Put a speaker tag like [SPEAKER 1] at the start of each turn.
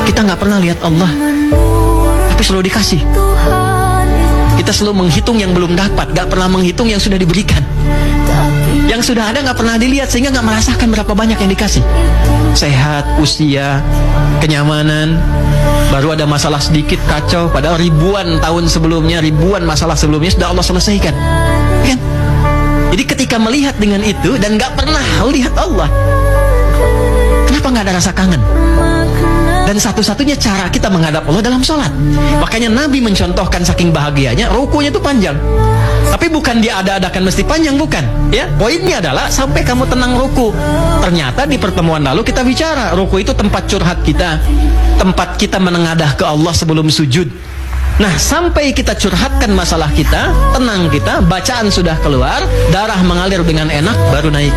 [SPEAKER 1] Kita nggak pernah lihat Allah, tapi selalu dikasih. Kita selalu menghitung yang belum dapat, nggak pernah menghitung yang sudah diberikan. Yang sudah ada nggak pernah dilihat, sehingga nggak merasakan berapa banyak yang dikasih. Sehat, usia, kenyamanan. Baru ada masalah sedikit kacau, padahal ribuan tahun sebelumnya, ribuan masalah sebelumnya sudah Allah selesaikan, kan? Jadi ketika melihat dengan itu dan nggak pernah lihat Allah, kenapa nggak ada rasa kangen? Dan satu-satunya cara kita menghadap Allah dalam sholat. Makanya Nabi mencontohkan saking bahagianya, rukunya itu panjang. Tapi bukan diada-adakan mesti panjang, bukan. Ya, poinnya adalah sampai kamu tenang ruku. Ternyata di pertemuan lalu kita bicara, ruku itu tempat curhat kita, tempat kita menengadah ke Allah sebelum sujud. Nah, sampai kita curhatkan masalah kita, tenang kita, bacaan sudah keluar, darah mengalir dengan enak, baru naik.